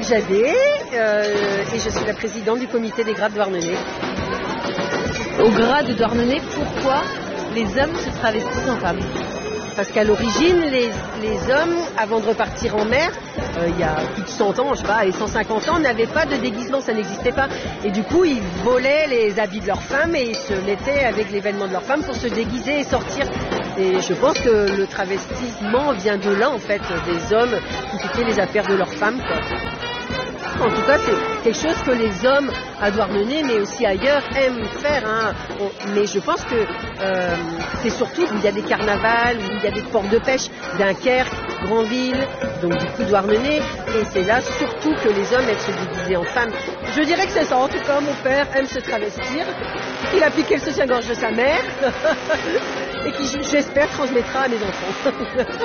Jacques Jadet et je suis la présidente du comité des grades Douarnenez. Au grade de Douarnenez, pourquoi les hommes se travestissent en femmes? Parce qu'à l'origine, les hommes, avant de repartir en mer, il y a plus de 100 ans, je sais pas, et 150 ans, n'avaient pas de déguisement, ça n'existait pas. Et du coup, ils volaient les habits de leurs femmes et ils se mettaient avec les vêtements de leurs femmes pour se déguiser et sortir. Et je pense que le travestissement vient de là, en fait, des hommes qui faisaient les affaires de leurs femmes, quoi. En tout cas, c'est quelque chose que les hommes à Douarnenez, mais aussi ailleurs, aiment faire. Hein. Mais je pense que c'est surtout où il y a des carnavals, où il y a des ports de pêche, Dunkerque, Granville, donc du coup Douarnenez. Et c'est là surtout que les hommes aiment se déguiser en femmes. Je dirais que c'est ça. En tout cas, mon père aime se travestir. Il a piqué le soutien-gorge de sa mère et qui, j'espère, transmettra à mes enfants.